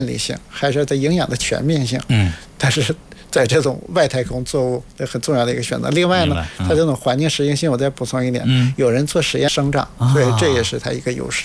理性，还是它营养的全面性。但是在这种外太空作物很重要的一个选择。另外呢，它这种环境适应性，我再补充一点，有人做实验生长，所以这也是它一个优势。